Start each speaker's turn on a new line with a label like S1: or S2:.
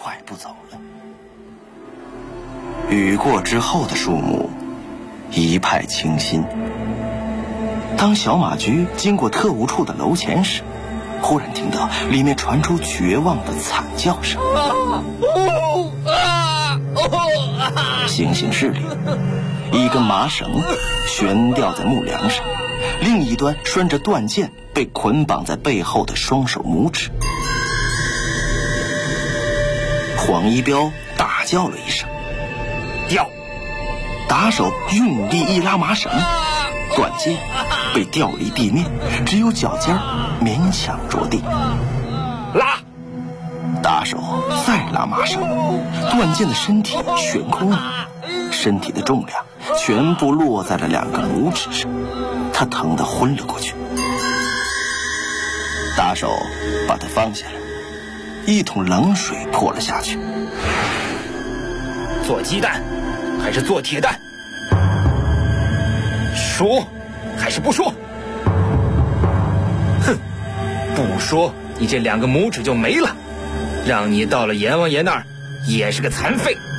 S1: 快步走了。雨过之后的树木一派清新。当小马驹经过特务处的楼前时，忽然听到里面传出绝望的惨叫声。行刑室里，一根麻绳悬吊在木梁上，另一端拴着断剑被捆绑在背后的双手拇指。黄一彪大叫了一声，吊！打手用力一拉麻绳，断剑被吊离地面，只有脚尖勉强着地。拉！打手再拉麻绳，断剑的身体悬空了，身体的重量全部落在了两个拇指上，他疼得昏了过去。打手把他放下来，一桶冷水泼了下去。
S2: 做鸡蛋还是做铁蛋？说还是不说？哼，不说你这两个拇指就没了，让你到了阎王爷那儿也是个残废。